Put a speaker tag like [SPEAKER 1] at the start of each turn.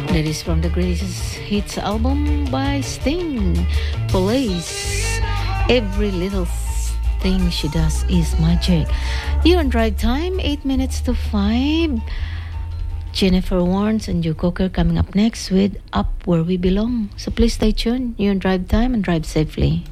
[SPEAKER 1] That is from the greatest hits album by Sting, Police. Every little thing she does is magic. You're on Drive Time, 8 minutes to 5. Jennifer Warnes and Joe Cocker coming up next with Up Where We Belong. So please stay tuned. You're on Drive Time and drive safely.